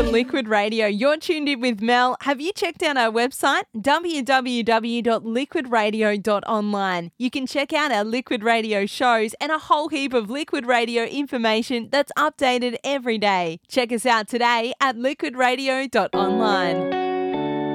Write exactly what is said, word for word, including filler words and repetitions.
Liquid Radio. You're tuned in with Mel. Have you checked out our website? w w w dot liquid radio dot online. You can check out our Liquid Radio shows and a whole heap of Liquid Radio information that's updated every day. Check us out today at liquid radio dot online.